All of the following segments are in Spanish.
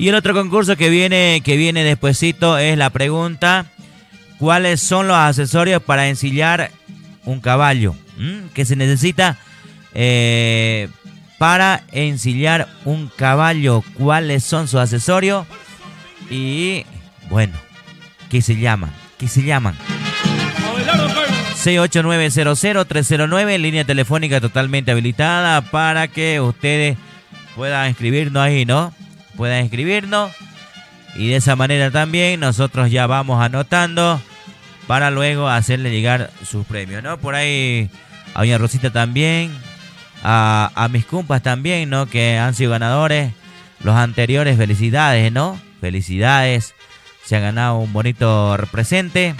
Y el otro concurso que viene despuesito es la pregunta: ¿cuáles son los accesorios para ensillar un caballo? ¿Qué se necesita para ensillar un caballo? ¿Cuáles son sus accesorios? Y bueno, ¿qué se llaman? 68900-309, línea telefónica totalmente habilitada para que ustedes puedan escribirnos ahí, ¿no? Puedan escribirnos y de esa manera también nosotros ya vamos anotando para luego hacerle llegar sus premios, ¿no? Por ahí a doña Rosita también, a mis compas también, ¿no? Que han sido ganadores los anteriores. Felicidades, ¿no? Felicidades. Se ha ganado un bonito presente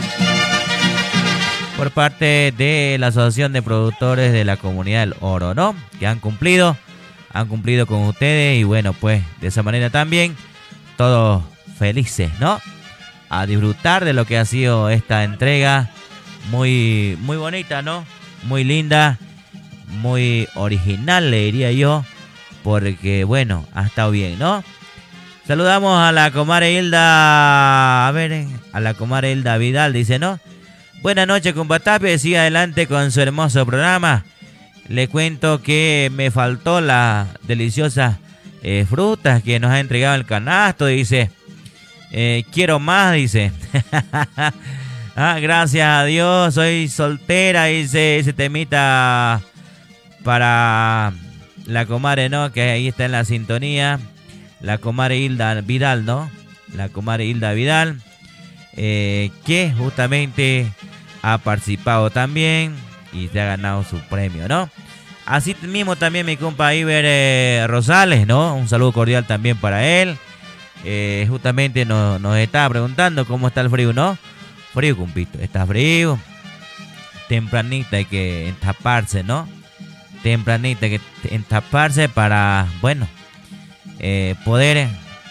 por parte de la Asociación de Productores de la Comunidad del Oro, ¿no? Que han cumplido con ustedes y bueno, pues de esa manera también todos felices, ¿no? A disfrutar de lo que ha sido esta entrega muy, muy bonita, ¿no? Muy linda, muy original, le diría yo, porque bueno, ha estado bien, ¿no? Saludamos a la comadre Hilda, a la comadre Hilda Vidal, dice, ¿no? Buenas noches, compa Tapia, sigue adelante con su hermoso programa. Le cuento que me faltó las deliciosas frutas que nos ha entregado el canasto, dice. Quiero más, dice. Gracias a Dios, soy soltera, dice ese temita para la comadre, ¿no? Que ahí está en la sintonía. La comadre Hilda Vidal, ¿no? La comadre Hilda Vidal, que justamente ha participado también y se ha ganado su premio, ¿no? Así mismo también mi compa Iber Rosales, ¿no? Un saludo cordial también para él. Justamente nos estaba preguntando cómo está el frío, ¿no? Frío, compito, está frío. Tempranita hay que entaparse, ¿no? Tempranita hay que entaparse para, bueno, poder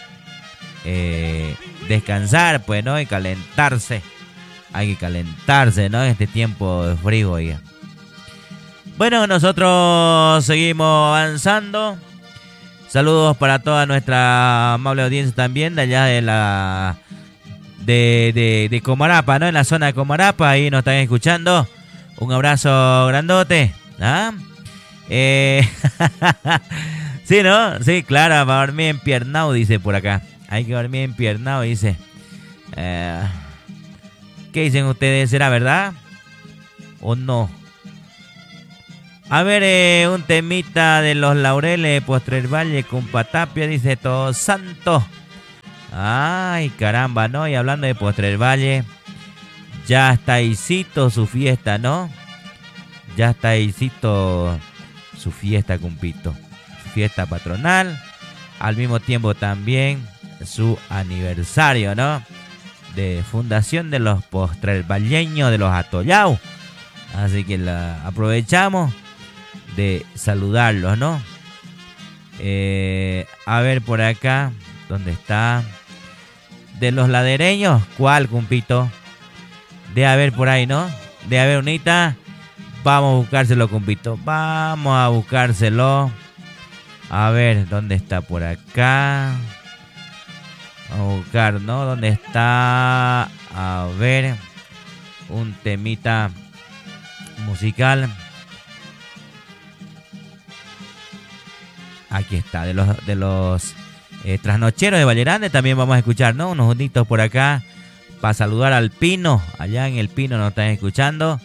descansar, pues, ¿no? Y calentarse. Hay que calentarse, ¿no? En este tiempo de frío, ya. Bueno, nosotros seguimos avanzando. Saludos para toda nuestra amable audiencia también de allá de Comarapa, ¿no? En la zona de Comarapa, ahí nos están escuchando. Un abrazo grandote. Sí, ¿no? Sí, claro, va a dormir empiernado, dice por acá. Hay que dormir empiernado, dice. ¿Qué dicen ustedes? ¿Será verdad o no? A ver, un temita de los Laureles, Postrer Valle, compa Tapia, dice Todos Santos. Ay, caramba, ¿no? Y hablando de Postrer Valle, ya está hicito su fiesta, ¿no? Ya está hicito su fiesta, compito. Su fiesta patronal. Al mismo tiempo también su aniversario, ¿no? De fundación de los postrervalleños de los Atollaos. Así que aprovechamos de saludarlos, ¿no? A ver por acá, ¿dónde está? De los ladereños, ¿cuál, compito? De haber por ahí, ¿no? De haber unita. Vamos a buscárselo, compito. Vamos a buscárselo. A ver, ¿dónde está por acá? Vamos a buscar, ¿no? ¿Dónde está? A ver, un temita musical. Aquí está, de los trasnocheros de Valle Grande también vamos a escuchar, ¿no? Unos juntitos por acá para saludar al Pino. Allá en el Pino nos están escuchando.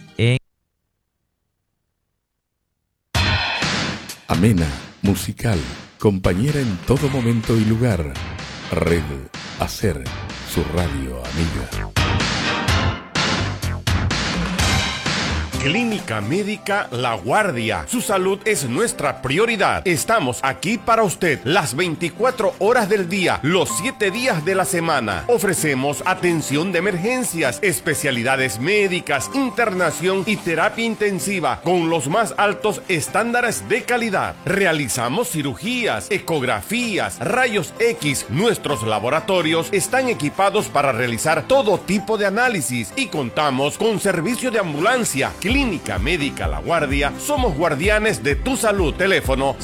Amena, musical, compañera en todo momento y lugar. Red Hacer, su radio amiga. Clínica Médica La Guardia. Su salud es nuestra prioridad. Estamos aquí para usted las 24 horas del día, los 7 días de la semana. Ofrecemos atención de emergencias, especialidades médicas, internación y terapia intensiva con los más altos estándares de calidad. Realizamos cirugías, ecografías, rayos X. Nuestros laboratorios están equipados para realizar todo tipo de análisis y contamos con servicio de ambulancia, clínica Clínica Médica La Guardia, somos guardianes de tu salud. Teléfono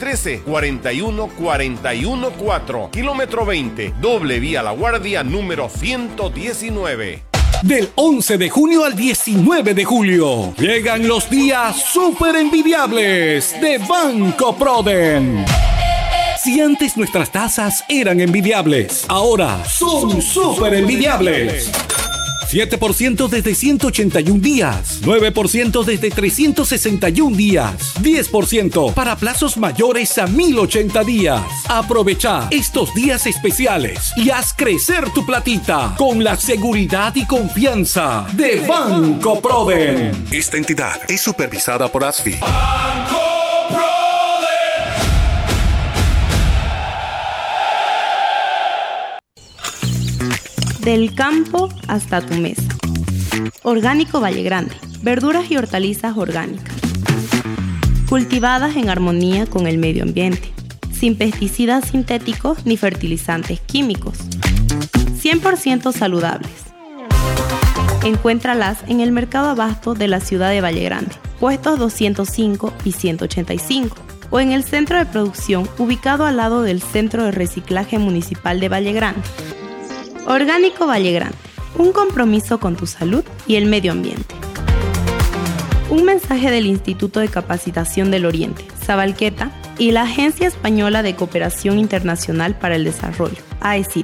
713-41414, kilómetro 20, doble vía La Guardia, número 119. Del 11 de junio al 19 de julio llegan los días súper envidiables de Banco Proden. Si antes nuestras tasas eran envidiables, ahora son súper envidiables. 7% desde 181 días, 9% desde 361 días, 10% para plazos mayores a 1080 días. Aprovecha estos días especiales y haz crecer tu platita con la seguridad y confianza de Banco Proden. Esta entidad es supervisada por ASFI. Del campo hasta tu mesa. Orgánico Valle Grande. Verduras y hortalizas orgánicas. Cultivadas en armonía con el medio ambiente. Sin pesticidas sintéticos ni fertilizantes químicos. 100% saludables. Encuéntralas en el Mercado Abasto de la ciudad de Valle Grande, puestos 205 y 185. O en el centro de producción ubicado al lado del Centro de Reciclaje Municipal de Valle Grande. Orgánico Valle Grande, un compromiso con tu salud y el medio ambiente. Un mensaje del Instituto de Capacitación del Oriente, Sabalqueta, y la Agencia Española de Cooperación Internacional para el Desarrollo, AECID.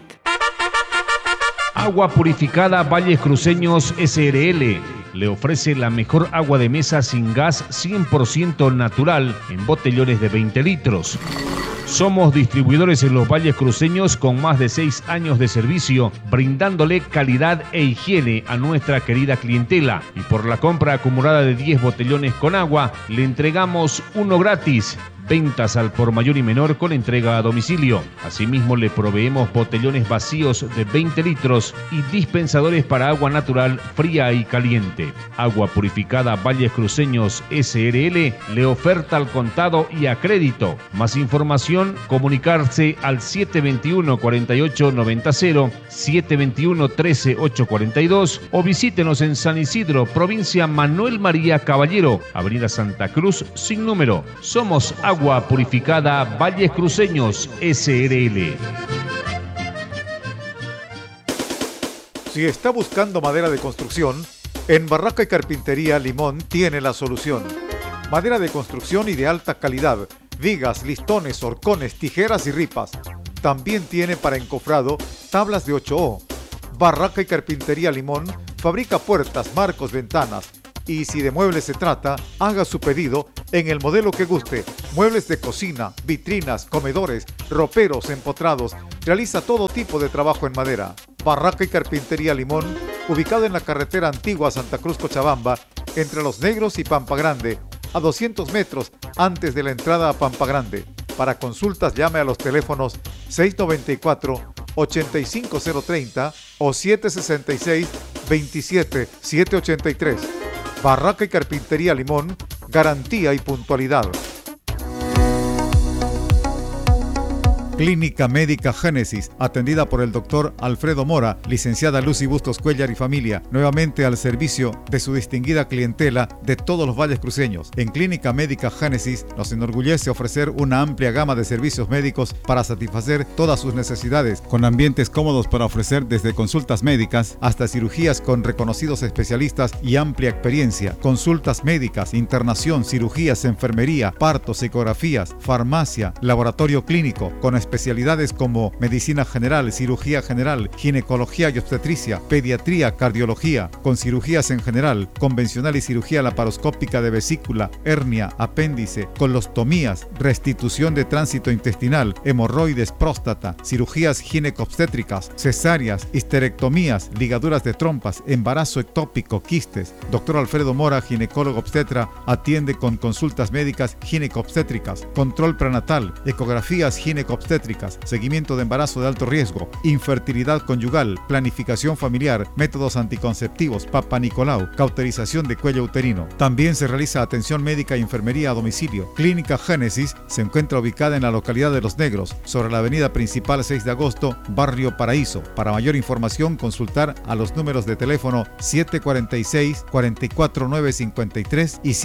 Agua Purificada Valles Cruceños SRL le ofrece la mejor agua de mesa sin gas 100% natural en botellones de 20 litros. Somos distribuidores en los Valles Cruceños con más de 6 años de servicio, brindándole calidad e higiene a nuestra querida clientela. Y por la compra acumulada de 10 botellones con agua, le entregamos uno gratis. Ventas al por mayor y menor con entrega a domicilio. Asimismo, le proveemos botellones vacíos de 20 litros y dispensadores para agua natural fría y caliente. Agua Purificada Valles Cruceños SRL le oferta al contado y a crédito. Más información, comunicarse al 721-4890, 721-13842 o visítenos en San Isidro, provincia Manuel María Caballero, Avenida Santa Cruz, sin número. Somos Agua Purificada Valles Cruceños SRL. Si está buscando madera de construcción, en Barraca y Carpintería Limón tiene la solución. Madera de construcción y de alta calidad, vigas, listones, horcones, tijeras y ripas. También tiene para encofrado tablas de 8O. Barraca y Carpintería Limón fabrica puertas, marcos, ventanas. Y si de muebles se trata, haga su pedido en el modelo que guste. Muebles de cocina, vitrinas, comedores, roperos, empotrados. Realiza todo tipo de trabajo en madera. Barraca y Carpintería Limón, ubicado en la carretera antigua Santa Cruz Cochabamba, entre Los Negros y Pampa Grande, a 200 metros antes de la entrada a Pampa Grande. Para consultas llame a los teléfonos 694-85030 o 766-27783. Barraca y Carpintería Limón, garantía y puntualidad. Clínica Médica Génesis, atendida por el doctor Alfredo Mora, licenciada Lucy Bustos Cuellar y familia, nuevamente al servicio de su distinguida clientela de todos los valles cruceños. En Clínica Médica Génesis nos enorgullece ofrecer una amplia gama de servicios médicos para satisfacer todas sus necesidades, con ambientes cómodos para ofrecer desde consultas médicas hasta cirugías con reconocidos especialistas y amplia experiencia, consultas médicas, internación, cirugías, enfermería, partos, ecografías, farmacia, laboratorio clínico, con especialidades como medicina general, cirugía general, ginecología y obstetricia, pediatría, cardiología, con cirugías en general, convencional y cirugía laparoscópica de vesícula, hernia, apéndice, colostomías, restitución de tránsito intestinal, hemorroides, próstata, cirugías ginecobstétricas, cesáreas, histerectomías, ligaduras de trompas, embarazo ectópico, quistes. Doctor Alfredo Mora, ginecólogo obstetra, atiende con consultas médicas ginecobstétricas, control prenatal, ecografías ginecobstétricas, obstétricas, seguimiento de embarazo de alto riesgo, infertilidad conyugal, planificación familiar, métodos anticonceptivos, Papa Nicolau, cauterización de cuello uterino. También se realiza atención médica y enfermería a domicilio. Clínica Génesis se encuentra ubicada en la localidad de Los Negros, sobre la avenida principal 6 de agosto, Barrio Paraíso. Para mayor información, consultar a los números de teléfono 746-44953 y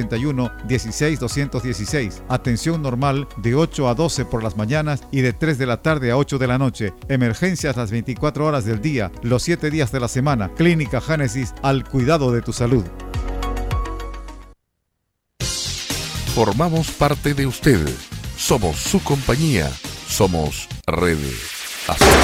781-16216. Atención normal de 8 a 12 por las mañanas y de 3 de la tarde a 8 de la noche. Emergencias las 24 horas del día, los 7 días de la semana. Clínica Génesis, al cuidado de tu salud. Formamos parte de usted. Somos su compañía. Somos Red Hacer.